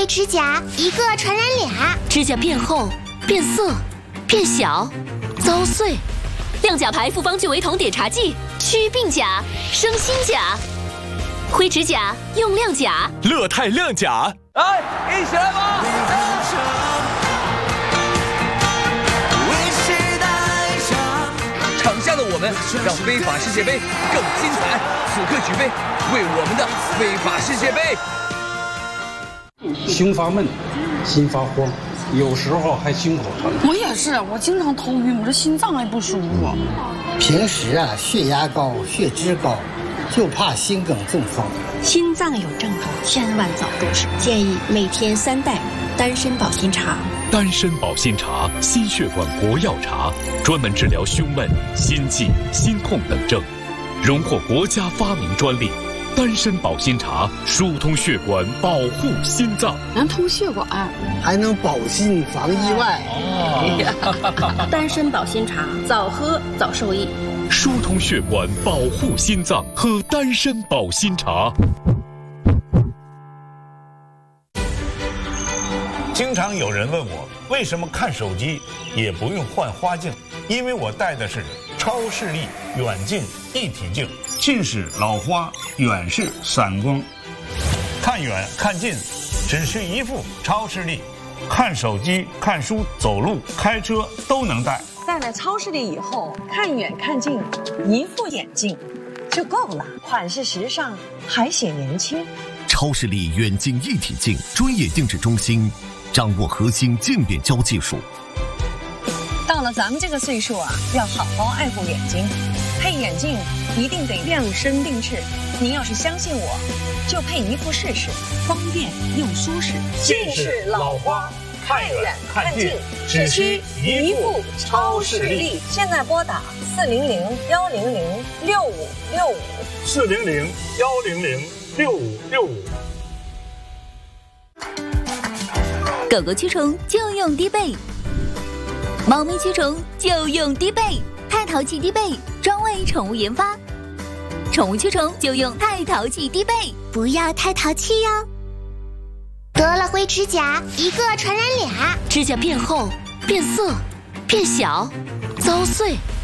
灰指甲，一个传染俩。 指甲变厚、变色、变小、遭碎。亮甲牌复方聚维酮碘茶剂，祛病甲，生新甲。灰指甲用亮甲， 乐泰亮甲。 来，一起来吧！场下的我们让非法世界杯更精彩。此刻举杯，为我们的非法世界杯。 胸发闷，心发慌，有时候还心口疼。 我也是，我经常头晕，我这心脏也不舒服。 平时血压高、血脂高，就怕心梗中风。 心脏有症状，千万早重视。建议每天3袋丹参保心茶。 丹参保心茶，心血管国药茶，专门治疗胸闷、心悸、心痛等症，荣获国家发明专利。丹参保心茶疏通血管，保护心脏， 能通血管， 还能保心防意外。 丹参保心茶，早喝早受益。 疏通血管，保护心脏，喝丹参保心茶。 经常有人问我，为什么看手机也不用换花镜？因为我戴的是超视力远近一体镜，近视老花，远视散光。看远看近，只需一副超视力，看手机、看书、走路、开车都能戴。 戴了超视力以后，看远看近，一副眼镜就够了，款式时尚，还显年轻。 超视力远近一体镜专业定制中心，掌握核心镜变焦技术。 到了咱们这个岁数要好好爱护眼睛，配眼镜一定得量身定制。您要是相信我，就配一副试试，方便又舒适。 近视老花，看远看近，只需一副超视力。 现在拨打400-100-6565，400-100-6565。 狗狗驱虫就用低倍，猫咪驱虫就用低倍，太淘气低倍，专为宠物研发。宠物驱虫就用太淘气低倍， 不要太淘气哟。得了灰指甲，一个传染俩。 指甲变厚、变色、变小、遭碎。